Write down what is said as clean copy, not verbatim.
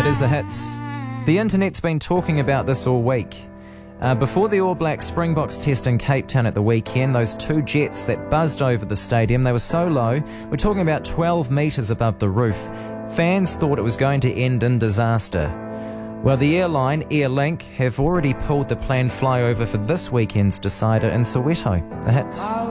It is the hits. The internet's been talking about this all week. Before the All Black Springboks test in Cape Town at the weekend, those two jets that buzzed over the stadium, they were so low, we're talking about 12 metres above the roof. Fans thought it was going to end in disaster. Well, the airline, Airlink, have already pulled the planned flyover for this weekend's decider in Soweto. The hits.